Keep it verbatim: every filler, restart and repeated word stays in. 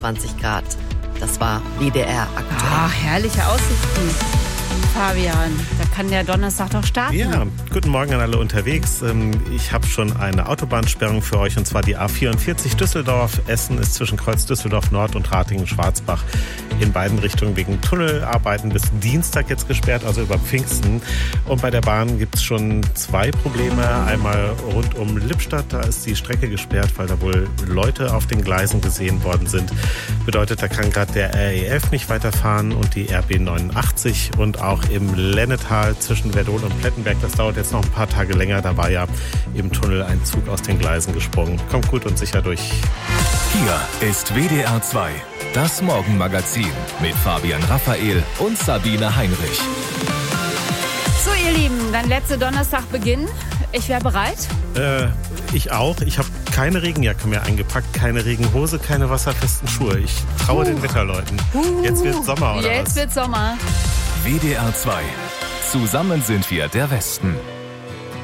zwanzig Grad. Das war W D R aktuell. Ah, herrliche Aussichten. Fabian, da kann der Donnerstag doch starten. Ja, guten Morgen an alle unterwegs. Ich habe schon eine Autobahnsperrung für euch, und zwar die A vierundvierzig Düsseldorf. Essen ist zwischen Kreuz Düsseldorf Nord und Ratingen-Schwarzbach in beiden Richtungen wegen Tunnelarbeiten bis Dienstag jetzt gesperrt, also über Pfingsten. Und bei der Bahn gibt es schon zwei Probleme. Einmal rund um Lippstadt, da ist die Strecke gesperrt, weil da wohl Leute auf den Gleisen gesehen worden sind. Bedeutet, da kann gerade der R E elf nicht weiterfahren und die R B neunundachtzig, und auch im Lennetal zwischen Werdohl und Plettenberg. Das dauert jetzt noch ein paar Tage länger. Da war ja im Tunnel ein Zug aus den Gleisen gesprungen. Kommt gut und sicher durch. Hier ist W D R zwei, das Morgenmagazin mit Fabian Raphael und Sabine Heinrich. So, ihr Lieben, dann letzter Donnerstagbeginn. Ich wäre bereit. Äh, ich auch. Ich habe keine Regenjacke mehr eingepackt, keine Regenhose, keine wasserfesten Schuhe. Ich traue uh. den Wetterleuten. Uh. Jetzt wird Sommer, oder Jetzt was? wird Sommer. W D R zwei. Zusammen sind wir der Westen.